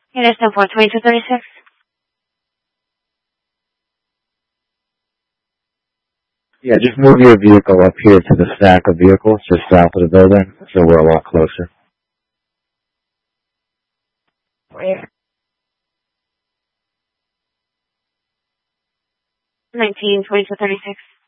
It is 10-4-22-36. Yeah, just move your vehicle up here to the stack of vehicles just south of the building, so we're a lot closer. Where? 19-22-36.